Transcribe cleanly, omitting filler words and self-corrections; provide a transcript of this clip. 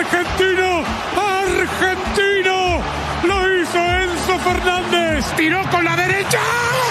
argentino, argentino, lo hizo Enzo Fernández, tiró con la derecha.